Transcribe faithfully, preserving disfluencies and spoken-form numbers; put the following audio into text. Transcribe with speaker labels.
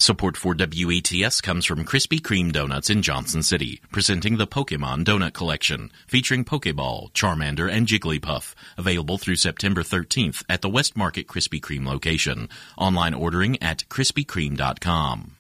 Speaker 1: Support for W E T S comes from Krispy Kreme Donuts in Johnson City, presenting the Pokemon Donut Collection, featuring Pokeball, Charmander, and Jigglypuff, available through September thirteenth at the West Market Krispy Kreme location. Online ordering at krispy kreme dot com.